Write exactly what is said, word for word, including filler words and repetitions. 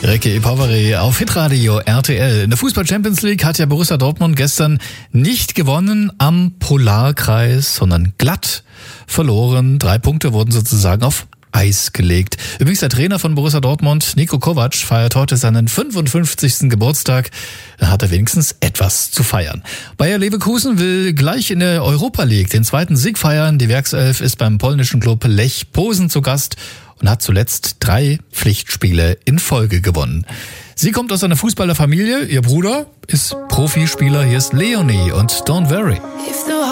Ricky Poveri auf Hitradio R T L. In der Fußball-Champions League hat ja Borussia Dortmund gestern nicht gewonnen am Polarkreis, sondern glatt verloren. Drei Punkte wurden sozusagen auf Eis gelegt. Übrigens der Trainer von Borussia Dortmund, Niko Kovac, feiert heute seinen fünfundfünfzigsten Geburtstag. Da hat er wenigstens etwas zu feiern. Bayer Leverkusen will gleich in der Europa League den zweiten Sieg feiern. Die Werkself ist beim polnischen Klub Lech Posen zu Gast und hat zuletzt drei Pflichtspiele in Folge gewonnen. Sie kommt aus einer Fußballerfamilie. Ihr Bruder ist Profispieler. Hier ist Leonie und Don't Worry.